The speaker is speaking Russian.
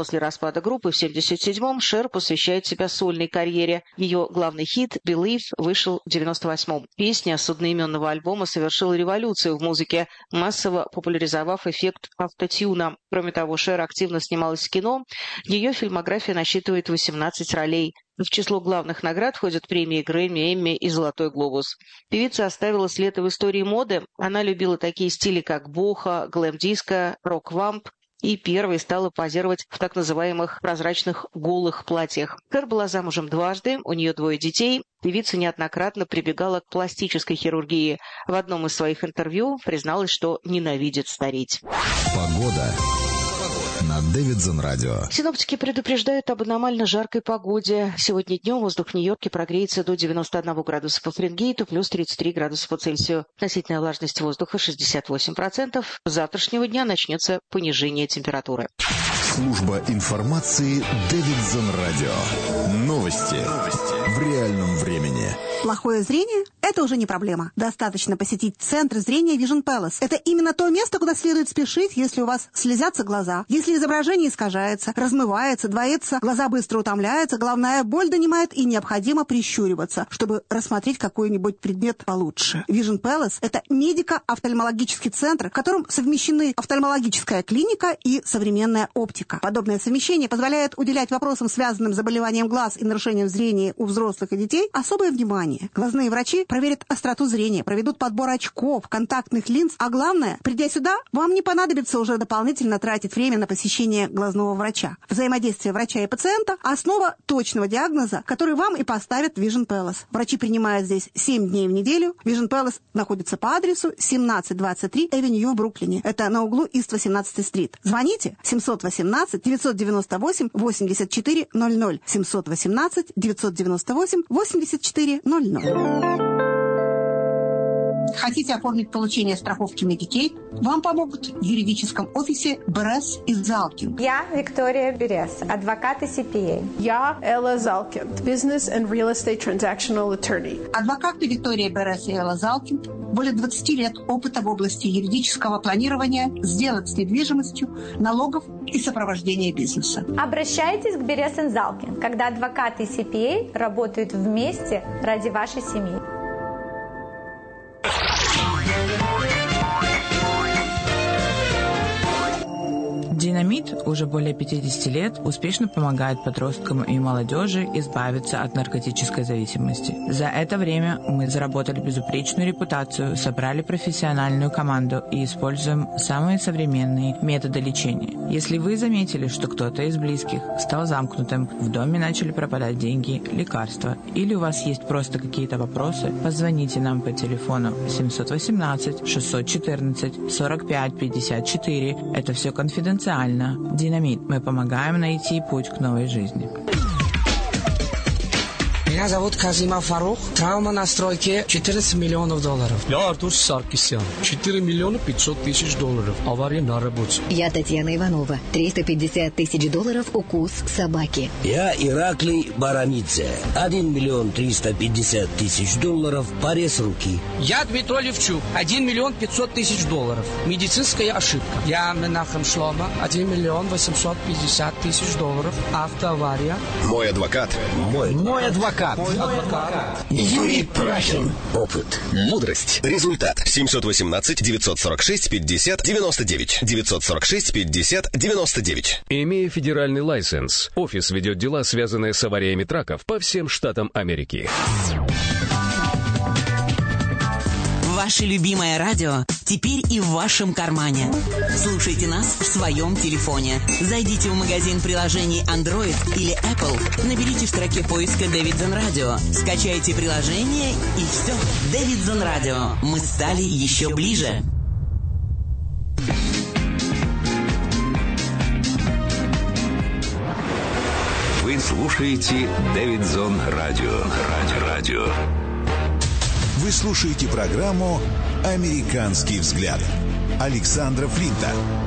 После распада группы в 1977-м Шер посвящает себя сольной карьере. Ее главный хит «Believe» вышел в 1998-м. Песня с одноименного альбома совершила революцию в музыке, массово популяризовав эффект автотюна. Кроме того, Шер активно снималась в кино. Ее фильмография насчитывает 18 ролей. В число главных наград входят премии Грэмми, Эмми и «Золотой глобус». Певица оставила след в истории моды. Она любила такие стили, как бохо, глэм-диско, рок-вамп, и первой стала позировать в так называемых прозрачных голых платьях. Шер была замужем дважды, у нее 2 детей. Певица неоднократно прибегала к пластической хирургии. В одном из своих интервью призналась, что ненавидит стареть. Погода на Дэвидсон радио. Синоптики предупреждают об аномально жаркой погоде. Сегодня днем воздух в Нью-Йорке прогреется до 91 градуса по Фаренгейту, плюс 33 градуса по Цельсию. Относительная влажность воздуха 68%. С завтрашнего дня начнется понижение температуры. Служба информации Дэвидсон радио. Новости в реальном времени. Плохое зрение – это уже не проблема. Достаточно посетить центр зрения Vision Palace. Это именно то место, куда следует спешить, если у вас слезятся глаза, если изображение искажается, размывается, двоится, глаза быстро утомляются, головная боль донимает и необходимо прищуриваться, чтобы рассмотреть какой-нибудь предмет получше. Vision Palace – это медико-офтальмологический центр, в котором совмещены офтальмологическая клиника и современная оптика. Подобное совмещение позволяет уделять вопросам, связанным с заболеванием глаз и нарушением зрения у взрослых и детей, особое внимание. Глазные врачи проверят остроту зрения, проведут подбор очков, контактных линз, а главное, придя сюда, вам не понадобится уже дополнительно тратить время на посещение глазного врача. Взаимодействие врача и пациента – основа точного диагноза, который вам и поставят в Vision Palace. Врачи принимают здесь 7 дней в неделю. Vision Palace находится по адресу 1723 Эвеню в Бруклине. Это на углу Ист 18-й стрит. Звоните 718-998-8400. 718-998-8400. Хотите оформить получение страховки Medicaid? Вам помогут в юридическом офисе Берес и Залкин. Я Виктория Берес, адвокат и CPA. Я Элла Залкин, Business and Real Estate Transactional Attorney. Адвокаты Виктория Берес и Элла Залкин более 20 лет опыта в области юридического планирования, сделок с недвижимостью, налогов и сопровождения бизнеса. Обращайтесь к Берес и Залкин, когда адвокаты и CPA работают вместе ради вашей семьи. Динамит уже более 50 лет успешно помогает подросткам и молодежи избавиться от наркотической зависимости. За это время мы заработали безупречную репутацию, собрали профессиональную команду и используем самые современные методы лечения. Если вы заметили, что кто-то из близких стал замкнутым, в доме начали пропадать деньги, лекарства, или у вас есть просто какие-то вопросы, позвоните нам по телефону 718-614-45-54. Это все конфиденциально. Динамит. Мы помогаем найти путь к новой жизни. Меня зовут Казимов Фарух. Травма на стройке $14 миллионов. Я Артур Саркисян. 4 миллиона 500 тысяч долларов. Авария на работе. Я Татьяна Иванова. $350 тысяч укус собаки. Я Ираклий Барамидзе. 1 миллион 350 тысяч долларов. Порез руки. Я Дмитрий Левчук. 1 миллион 500 тысяч долларов. Медицинская ошибка. Я Менахем Шлома. 1 миллион 850 тысяч долларов. Автоавария. Мой адвокат. Мой адвокат. Юрий Прахин. Опыт. Мудрость. Результат. 718-946-50-99. 946-50-99. Имея федеральный лайсенс, офис ведет дела, связанные с авариями траков по всем штатам Америки. Ваше любимое радио теперь и в вашем кармане. Слушайте нас в своем телефоне. Зайдите в магазин приложений Android или Apple, наберите в строке поиска Дэвидсон Радио, скачайте приложение и все. Дэвидсон Радио. Мы стали еще ближе. Вы слушаете Дэвидсон Радио. Вы слушаете программу «Американский взгляд» Александра Флинта.